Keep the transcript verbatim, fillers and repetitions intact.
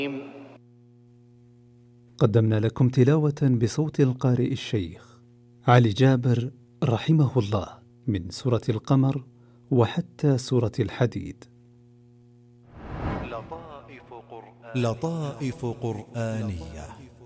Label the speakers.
Speaker 1: قدمنا لكم تلاوة بصوت القارئ الشيخ علي جابر رحمه الله من سورة القمر وحتى سورة الحديد.
Speaker 2: لطائف قرآنية, لطائف قرآنية